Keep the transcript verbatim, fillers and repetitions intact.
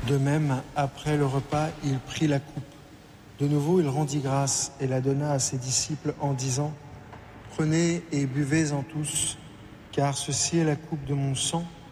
De même, après le repas, il prit la coupe. De nouveau, il rendit grâce et la donna à ses disciples en disant « Prenez et buvez-en tous, car ceci est la coupe de mon sang,